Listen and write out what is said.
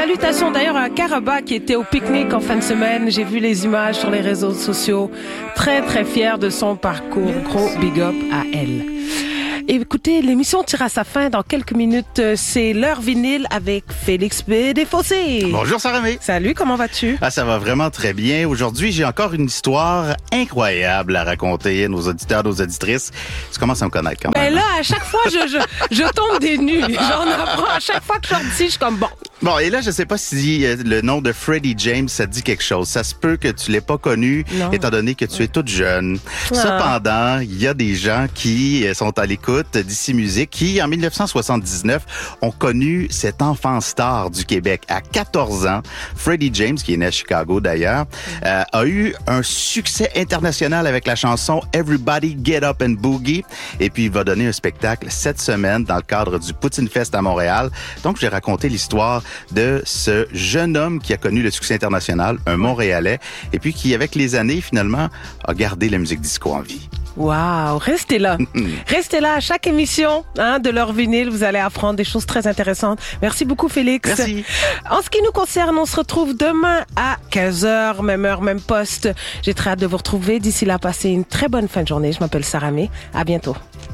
salutations d'ailleurs à Karaba qui était au pique-nique en fin de semaine. J'ai vu les images sur les réseaux sociaux. Très, très fière de son parcours. Gros big up à elle. Et écoutez, l'émission tire à sa fin dans quelques minutes. C'est l'heure vinyle avec Félix B. Desfossés. Bonjour Sarah-Mé. Salut, comment vas-tu? Ça va vraiment très bien. Aujourd'hui, j'ai encore une histoire incroyable à raconter à nos auditeurs, nos auditrices. Tu commences à me connaître quand même. Ben là, à chaque fois, je tombe des nues. J'en apprends. À chaque fois que je sors d'ici, je suis comme bon. Bon, et là, je sais pas si le nom de Freddie James, ça te dit quelque chose. Ça se peut que tu l'aies pas connu, étant donné que tu es toute jeune. Cependant, il y a des gens qui sont à l'écoute d'ici Musique qui, en 1979, ont connu cet enfant star du Québec. À 14 ans, Freddie James, qui est né à Chicago d'ailleurs, a eu un succès international avec la chanson Everybody Get Up and Boogie. Et puis, il va donner un spectacle cette semaine dans le cadre du Poutine Fest à Montréal. Donc, j'ai raconté l'histoire de ce jeune homme qui a connu le succès international, un Montréalais, et puis qui, avec les années, finalement, a gardé la musique disco en vie. Wow, restez là. Restez là à chaque émission de l'heure vinyle. Vous allez apprendre des choses très intéressantes. Merci beaucoup, Félix. Merci. En ce qui nous concerne, on se retrouve demain à 15h, même heure, même poste. J'ai très hâte de vous retrouver. D'ici là, passez une très bonne fin de journée. Je m'appelle Sarah-Mé. À bientôt.